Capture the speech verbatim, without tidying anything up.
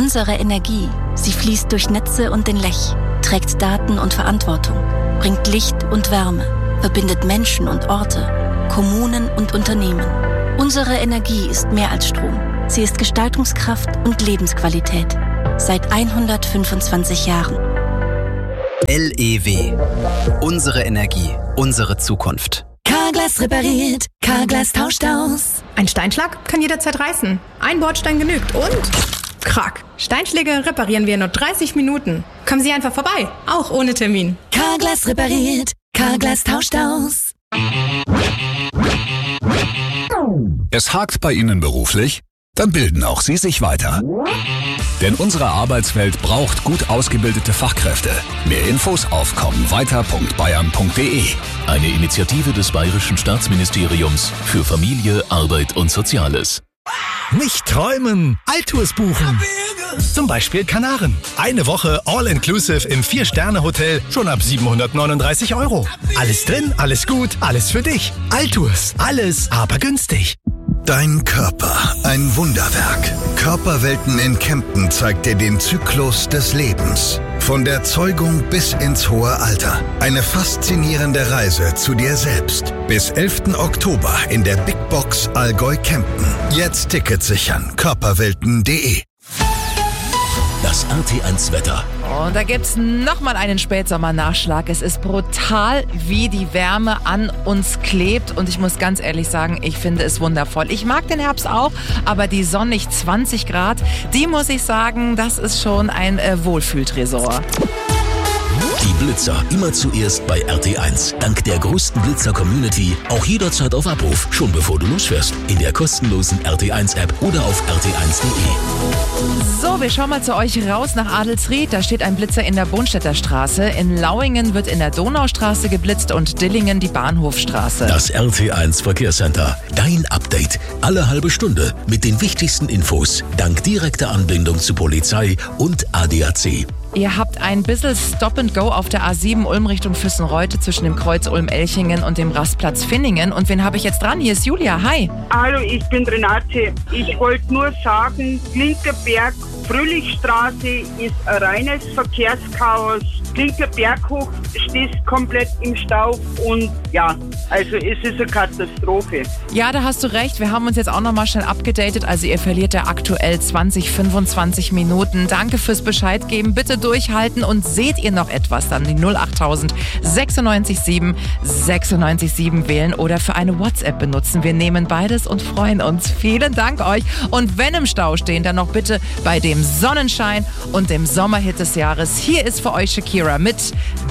Unsere Energie, sie fließt durch Netze und den Lech, trägt Daten und Verantwortung, bringt Licht und Wärme, verbindet Menschen und Orte, Kommunen und Unternehmen. Unsere Energie ist mehr als Strom. Sie ist Gestaltungskraft und Lebensqualität. Seit hundertfünfundzwanzig Jahren. L E W. Unsere Energie, unsere Zukunft. Carglass repariert, Carglass tauscht aus. Ein Steinschlag kann jederzeit reißen. Ein Bordstein genügt und... Krack. Steinschläge reparieren wir in nur dreißig Minuten. Kommen Sie einfach vorbei, auch ohne Termin. Carglass repariert, Carglass tauscht aus. Es hakt bei Ihnen beruflich? Dann bilden auch Sie sich weiter. Denn unsere Arbeitswelt braucht gut ausgebildete Fachkräfte. Mehr Infos auf kommen weiter punkt bayern punkt de. Eine Initiative des Bayerischen Staatsministeriums für Familie, Arbeit und Soziales. Nicht träumen, Altours buchen. Zum Beispiel Kanaren. Eine Woche All-Inclusive im vier-Sterne-Hotel schon ab siebenhundertneununddreißig Euro. Alles drin, alles gut, alles für dich. Altours, alles aber günstig. Dein Körper, ein Wunderwerk. Körperwelten in Kempten zeigt dir den Zyklus des Lebens. Von der Zeugung bis ins hohe Alter. Eine faszinierende Reise zu dir selbst. Bis elften Oktober in der Big Box Allgäu Kempten. Jetzt Tickets sichern. körperwelten punkt de. Das R T eins Wetter. Und da gibt's nochmal einen Spätsommer-Nachschlag. Es ist brutal, wie die Wärme an uns klebt. Und ich muss ganz ehrlich sagen, ich finde es wundervoll. Ich mag den Herbst auch, aber die sonnig zwanzig Grad, die muss ich sagen, das ist schon ein äh, Wohlfühltresor. Die Blitzer immer zuerst bei R T eins. Dank der größten Blitzer-Community auch jederzeit auf Abruf, schon bevor du losfährst. In der kostenlosen R T eins App oder auf r t eins punkt de. So, wir schauen mal zu euch raus nach Adelsried. Da steht ein Blitzer in der Bonstädter Straße. In Lauingen wird in der Donaustraße geblitzt und Dillingen die Bahnhofstraße. Das R T eins Verkehrscenter. Dein Update. Alle halbe Stunde mit den wichtigsten Infos. Dank direkter Anbindung zu Polizei und A D A C. Ihr habt ein bisschen Stop and Go auf der A sieben Ulm Richtung Füssenreute zwischen dem Kreuz Ulm-Elchingen und dem Rastplatz Finningen. Und wen habe ich jetzt dran? Hier ist Julia. Hi. Hallo, ich bin Renate. Ich wollte nur sagen, Klinkerberg, Fröhlichstraße ist ein reines Verkehrschaos. Klinkerberg hoch steht komplett im Stau und ja, also es ist eine Katastrophe. Ja, da hast du recht. Wir haben uns jetzt auch nochmal schnell abgedatet. Also ihr verliert ja aktuell zwanzig, fünfundzwanzig Minuten. Danke fürs Bescheid geben. Bitte durchhalten und seht ihr noch etwas, dann die null achttausend sechsundneunzig sieben sechsundneunzig sieben wählen oder für eine WhatsApp benutzen. Wir nehmen beides und freuen uns. Vielen Dank euch. Und wenn im Stau stehen, dann noch bitte bei dem Sonnenschein und dem Sommerhit des Jahres. Hier ist für euch Shakira mit